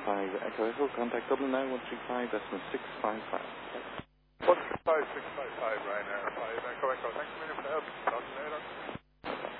Echo Echo, contact Dublin now, 135, decimal 655. 135, 655, Ryanair 5